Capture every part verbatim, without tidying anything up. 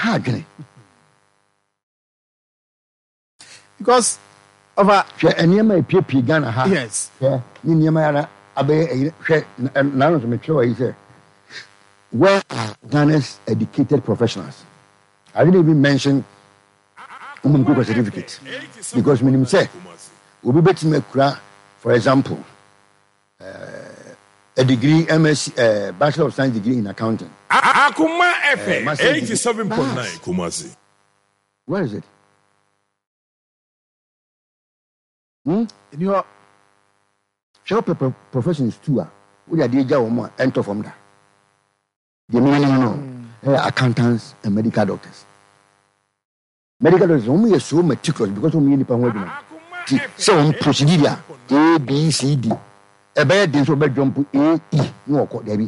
How can because of a any of my P P Ghana? Yes. Yeah, Niniamara Abe, and none of the mature is there. Where are Ghana's educated professionals? I didn't even mention women Google certificate because minimum say we'll be better make for example uh, a degree M S uh, Bachelor of Science degree in accounting. Akuma F eighty-seven point nine Kumasi. Where is it? Hmm? In your shop professions too. We are the job enter from that. The meaning no, accountants and medical doctors. Medical doctors only are so meticulous because we need to so on procedure A B C D. A bad thing so bad jump A E no call Debbie.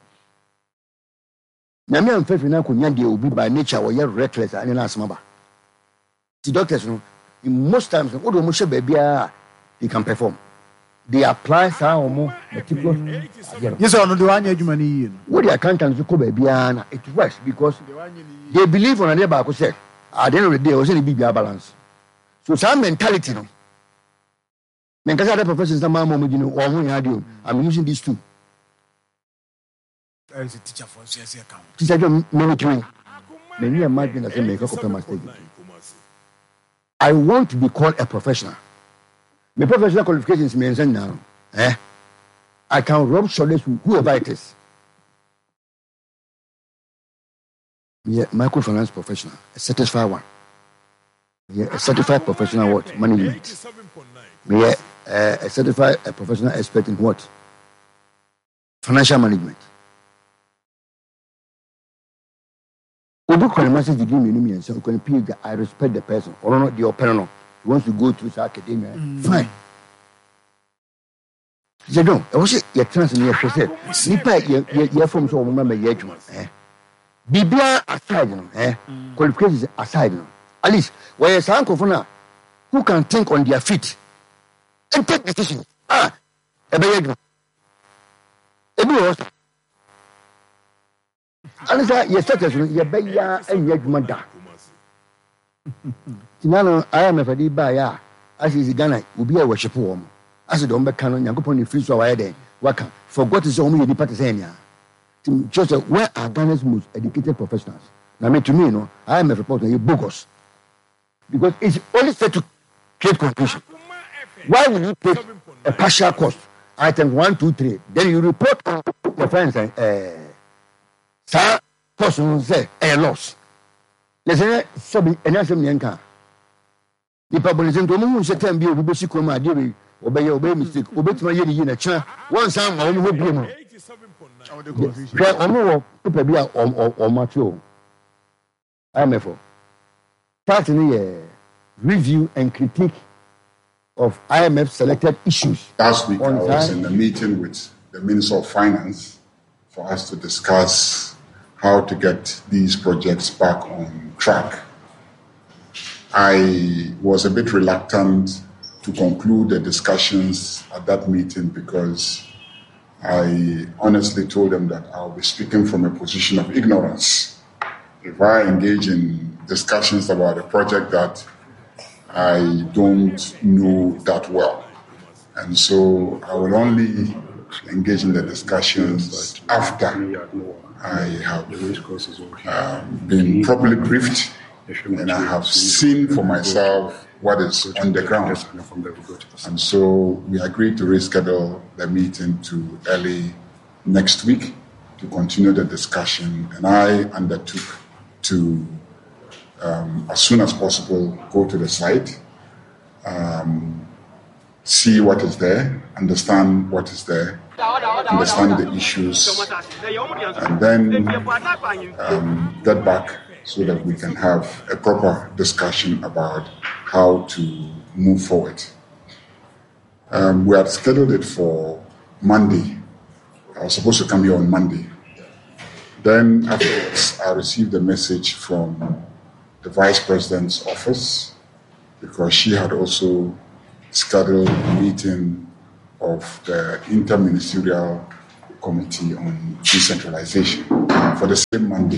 Nami am faith na kunya dey obi by nature we are reckless and na asmaba. The doctors no in most times no do mo she bia they can perform. They apply some more meticulous. Yes, I know the one you money. What the accountants go bia it works because they believe on a neighbor who said at the end of the day was any big balance. So some mentality no. Men kasa professors na mama mo gino o mo radio. I'm using these two. There is a teacher for C S C account. Teacher John monitoring. Many imagine that they make a mistake. I want to be called a professional. My professional qualifications means now. Eh? I can rub shoulders with whoever it is. Yeah, microfinance professional, a certified one. Yeah, a certified professional what? Management. Yeah, uh, a certified a professional expert in what? Financial management. Obu kwa master degree me me so kwa P I respect the person or not the operator. He wants to go through his academia. Mm. Fine. You know, I was your trans in your process. Nipa your form so remember your judgment. Eh? Bibia aside, no, eh? Mm. Qualifications aside, no. At least where your son who can think on their feet and take decisions. Ah, a bad Ebi was. Alisa, your status, your beya and your mother. Tinano, I am a fadi baya, as is Ghana, will be a worship woman. As a domba canon, Yankupon, the free so I day, Waka, forgot his only the Patazania. Just where are Ghana's most educated professionals? Now, me to me, no, I am a reporter, you bogus. Because it's only said to create confusion. Why will you take a partial cost? Item one, two, three. Then you report on your friends and uh, sir, person say a loss. Listen, so be an answer me anka. The public is into moon set and be able to see Kuma, dear, obey your baby mistake, obey my year in a chair. One sound, I will be able to. Omo, Pupabia or Macho. I am a for. Starting a review and critique of I M F selected issues. Last week, I was in a meeting with the Minister of Finance for us to discuss how to get these projects back on track. I was a bit reluctant to conclude the discussions at that meeting because I honestly told them that I'll be speaking from a position of ignorance. If I engage in discussions about a project that I don't know that well. And so I will only engage in the discussions after I have um, been properly briefed and I have seen for myself what is on the ground. And so we agreed to reschedule the meeting to early next week to continue the discussion. And I undertook to Um, as soon as possible, go to the site, um, see what is there, understand what is there, understand the issues, and then um, get back so that we can have a proper discussion about how to move forward. Um, we had scheduled it for Monday. I was supposed to come here on Monday. Then afterwards, I received a message from the Vice President's office, because she had also scheduled a meeting of the Interministerial Committee on Decentralization for the same Monday.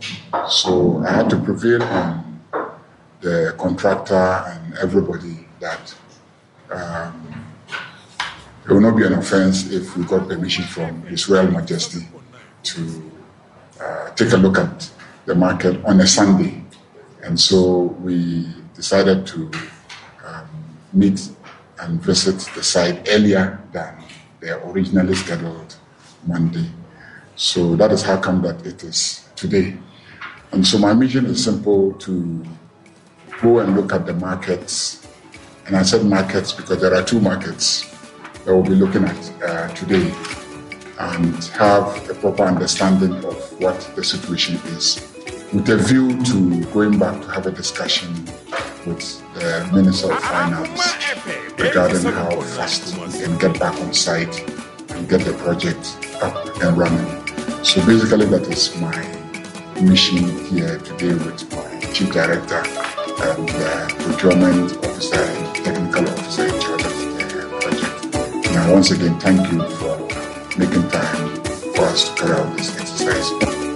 So I had to prevail on the contractor and everybody that um, it will not be an offense if we got permission from His Royal Majesty to uh, take a look at the market on a Sunday. And so we decided to um, meet and visit the site earlier than the originally scheduled Monday. So that is how come that it is today. And so my mission is simple: to go and look at the markets. And I said markets because there are two markets that we'll be looking at uh, today, and have a proper understanding of what the situation is, with a view to going back to have a discussion with the Minister of Finance regarding how fast we can get back on site and get the project up and running. So basically that is my mission here today with my Chief Director and uh, Procurement Officer and Technical Officer in charge of the project. And I once again thank you for making time for us to carry out this exercise.